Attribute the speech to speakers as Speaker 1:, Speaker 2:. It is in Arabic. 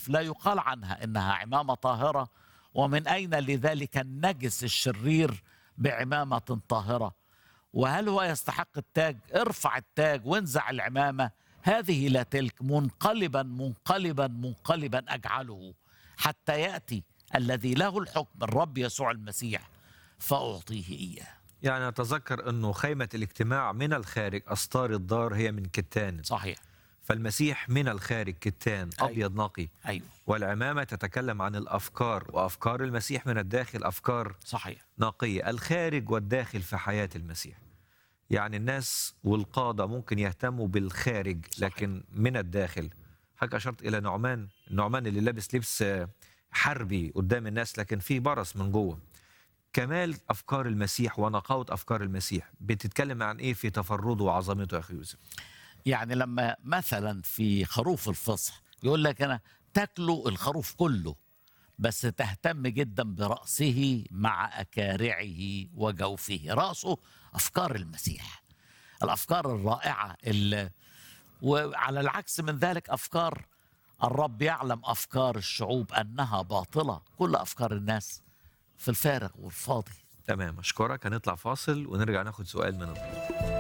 Speaker 1: الخروف لا يقال عنها إنها عمامة طاهرة؟ ومن أين لذلك النجس الشرير بعمامة طاهرة؟ وهل هو يستحق التاج؟ ارفع التاج وانزع العمامة، هذه لا تلك، منقلبا منقلبا منقلبا أجعله حتى يأتي الذي له الحكم، الرب يسوع المسيح، فأعطيه إياه.
Speaker 2: يعني أتذكر أنه خيمة الاجتماع من الخارج أستار الدار هي من كتان،
Speaker 1: صحيح.
Speaker 2: فالمسيح من الخارج كتان أبيض نقي.
Speaker 1: أيوه.
Speaker 2: والعمامة تتكلم عن الأفكار، وأفكار المسيح من الداخل أفكار
Speaker 1: صحيح.
Speaker 2: نقية. الخارج والداخل في حياة المسيح. يعني الناس والقادة ممكن يهتموا بالخارج، لكن من الداخل. حضرتك أشرت إلى النعمان اللي لابس لبس حربي قدام الناس، لكن فيه برص من جوه. كمال أفكار المسيح ونقاوة أفكار المسيح بتتكلم عن إيه في تفرده وعظمته يا أخي يوسف؟
Speaker 1: يعني لما مثلا في خروف الفصح يقول لك أنا تاكلوا الخروف كله، بس تهتم جدا برأسه مع أكارعه وجوفه. رأسه أفكار المسيح، الأفكار الرائعة وعلى العكس من ذلك أفكار الرب يعلم أفكار الشعوب أنها باطلة، كل أفكار الناس في الفارغ والفاضي.
Speaker 2: تمام، أشكرك. هنطلع فاصل ونرجع ناخد سؤال من الضيوف.